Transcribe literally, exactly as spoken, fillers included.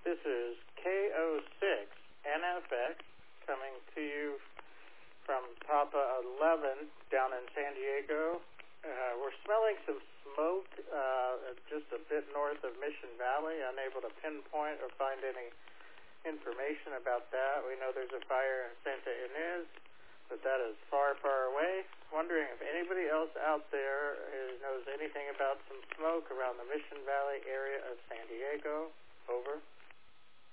This is K O six N F X coming to you from Papa eleven down in San Diego. Uh, we're smelling some smoke uh, just a bit north of Mission Valley. Unable to pinpoint or find any information about that. We know there's a fire in Santa Ynez, but that is far, far away. Wondering if anybody else out there is, knows anything about some smoke around the Mission Valley area of San Diego. Over.